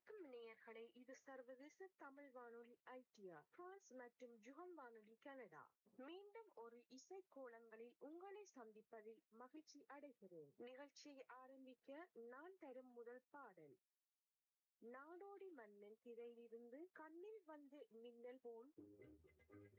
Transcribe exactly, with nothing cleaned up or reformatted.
வணக்கம் நேயர்களே, இது சர்வதேச தமிழ் வானொலி ஐடிஆர் பிரான்ஸ் மற்றும் ஜுகம் வானொலி கனடா. மீண்டும் ஒரு இசை கோலங்களில் உங்களை சந்திப்பதில் மகிழ்ச்சி அடைகிறேன். நிகழ்ச்சியை ஆரம்பிக்க நான் தரும் முதல் பாடல் நாடோடி மன்னன் திரையிலிருந்து கண்ணில் வந்து மின்னல் போல்